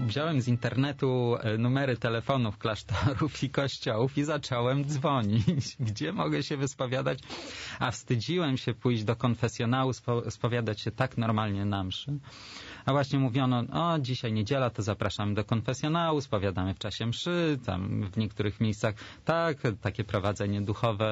wziąłem z internetu numery telefonów klasztorów i kościołów i zacząłem dzwonić. Gdzie mogę się wyspowiadać? A wstydziłem się pójść do konfesjonału, spowiadać się tak normalnie na mszy. A właśnie mówiono, dzisiaj niedziela, to zapraszamy do konfesjonału, spowiadamy w czasie mszy, tam w niektórych miejscach tak, takie prowadzenie duchowe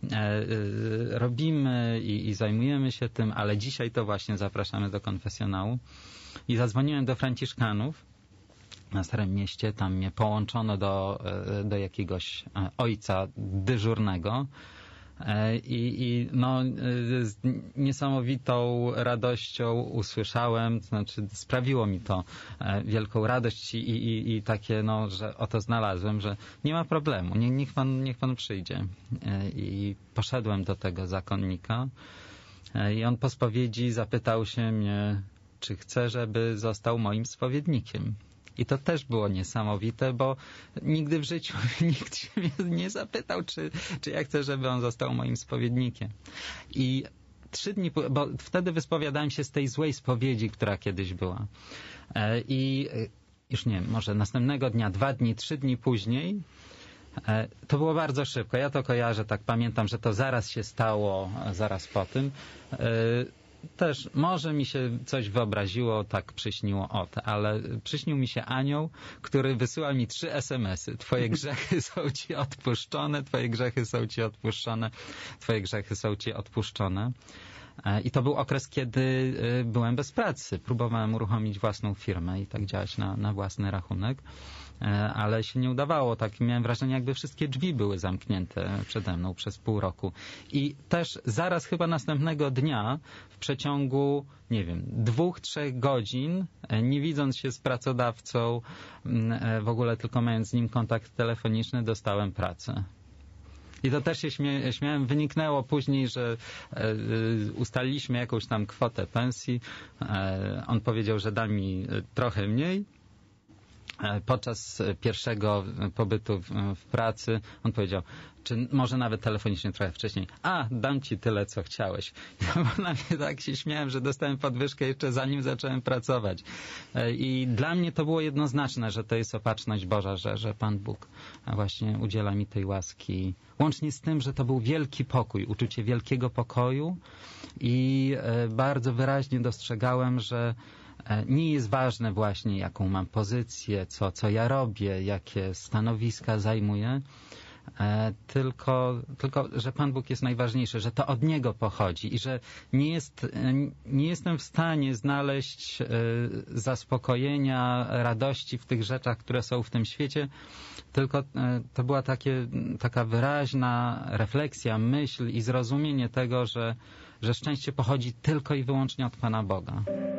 robimy i zajmujemy się tym, ale dzisiaj to właśnie zapraszamy do konfesjonału. I zadzwoniłem do franciszkanów na Starym Mieście, tam mnie połączono do jakiegoś ojca dyżurnego. Z niesamowitą radością usłyszałem, to znaczy sprawiło mi to wielką radość i takie, że oto znalazłem, że nie ma problemu, niech pan przyjdzie. I poszedłem do tego zakonnika i on po spowiedzi zapytał się mnie, czy chcę, żeby został moim spowiednikiem. I to też było niesamowite, bo nigdy w życiu nikt się mnie nie zapytał, czy ja chcę, żeby on został moim spowiednikiem. I 3 dni, bo wtedy wyspowiadałem się z tej złej spowiedzi, która kiedyś była. I już nie wiem, może następnego dnia, 2 dni, 3 dni później, to było bardzo szybko. Ja to kojarzę, tak pamiętam, że to zaraz się stało, zaraz po tym. Też może mi się coś wyobraziło, tak przyśniło ale przyśnił mi się anioł, który wysyła mi 3 SMS-y. Twoje grzechy są ci odpuszczone, twoje grzechy są ci odpuszczone, twoje grzechy są ci odpuszczone. I to był okres, kiedy byłem bez pracy. Próbowałem uruchomić własną firmę i tak działać na własny rachunek, ale się nie udawało. Tak miałem wrażenie, jakby wszystkie drzwi były zamknięte przede mną przez pół roku. I też zaraz chyba następnego dnia, w przeciągu, 2-3 godzin, nie widząc się z pracodawcą, w ogóle tylko mając z nim kontakt telefoniczny, dostałem pracę. I to też się śmiałem. Wyniknęło później, że ustaliliśmy jakąś tam kwotę pensji. On powiedział, że da mi trochę mniej. Podczas pierwszego pobytu w pracy on powiedział, czy może nawet telefonicznie trochę wcześniej, dam ci tyle, co chciałeś. Bo na mnie tak się śmiałem, że dostałem podwyżkę jeszcze zanim zacząłem pracować. I dla mnie to było jednoznaczne, że to jest opatrzność Boża, że Pan Bóg właśnie udziela mi tej łaski. Łącznie z tym, że to był wielki pokój, uczucie wielkiego pokoju i bardzo wyraźnie dostrzegałem, że nie jest ważne właśnie, jaką mam pozycję, co ja robię, jakie stanowiska zajmuję, tylko, że Pan Bóg jest najważniejszy, że to od Niego pochodzi i że nie jestem w stanie znaleźć zaspokojenia, radości w tych rzeczach, które są w tym świecie, tylko to była taka wyraźna refleksja, myśl i zrozumienie tego, że szczęście pochodzi tylko i wyłącznie od Pana Boga.